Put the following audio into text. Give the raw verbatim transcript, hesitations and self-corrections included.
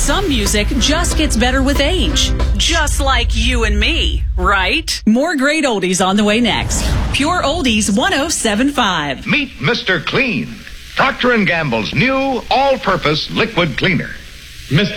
some music just gets better with age. Just like you and me, right? More great oldies on the way next. Pure Oldies one oh seven point five. Meet Mister Clean, Procter and Gamble's new all-purpose liquid cleaner. Mister